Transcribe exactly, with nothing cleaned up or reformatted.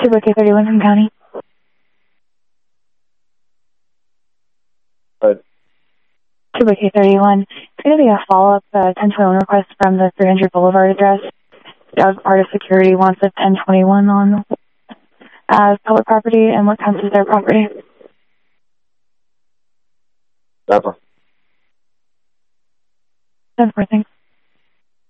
two by K thirty-one from County. But two by K thirty-one. It's going to be a follow-up uh, ten twenty-one request from the three hundred Boulevard address. Doug, Artist Security wants a ten twenty-one on uh, public property, and what counts as their property? Never. ten four, thanks.